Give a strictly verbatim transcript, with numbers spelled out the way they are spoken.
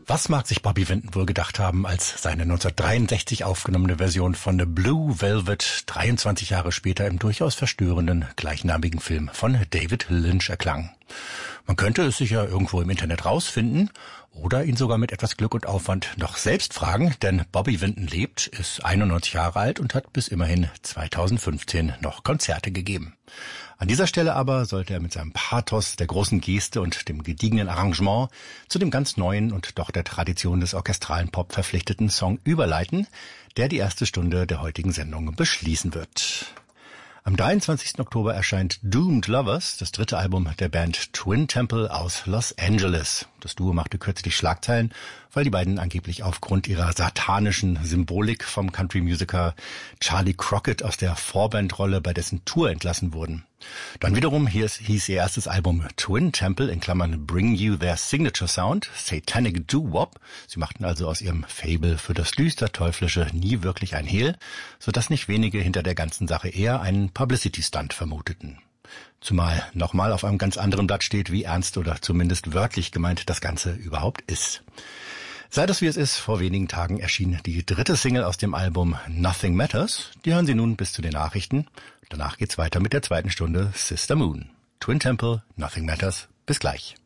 Was mag sich Bobby Vinton wohl gedacht haben, als seine neunzehnhundertdreiundsechzig aufgenommene Version von The Blue Velvet dreiundzwanzig Jahre später im durchaus verstörenden gleichnamigen Film von David Lynch erklang? Man könnte es sicher irgendwo im Internet rausfinden oder ihn sogar mit etwas Glück und Aufwand noch selbst fragen, denn Bobby Vinton lebt, ist einundneunzig Jahre alt und hat bis immerhin zweitausendfünfzehn noch Konzerte gegeben. An dieser Stelle aber sollte er mit seinem Pathos, der großen Geste und dem gediegenen Arrangement zu dem ganz neuen und doch der Tradition des orchestralen Pop verpflichteten Song überleiten, der die erste Stunde der heutigen Sendung beschließen wird. Am dreiundzwanzigsten Oktober erscheint Doomed Lovers, das dritte Album der Band Twin Temple aus Los Angeles. Das Duo machte kürzlich Schlagzeilen, weil die beiden angeblich aufgrund ihrer satanischen Symbolik vom Country-Musiker Charlie Crockett aus der Vorbandrolle bei dessen Tour entlassen wurden. Dann wiederum hieß, hieß ihr erstes Album Twin Temple, in Klammern Bring You Their Signature Sound, Satanic Doo-Wop. Sie machten also aus ihrem Faible für das düster-teuflische nie wirklich ein Hehl, sodass nicht wenige hinter der ganzen Sache eher einen Publicity-Stunt vermuteten. Zumal nochmal auf einem ganz anderen Blatt steht, wie ernst oder zumindest wörtlich gemeint das Ganze überhaupt ist. Sei das wie es ist, vor wenigen Tagen erschien die dritte Single aus dem Album Nothing Matters. Die hören Sie nun bis zu den Nachrichten. Danach geht's weiter mit der zweiten Stunde Sister Moon. Twin Temple, Nothing Matters. Bis gleich.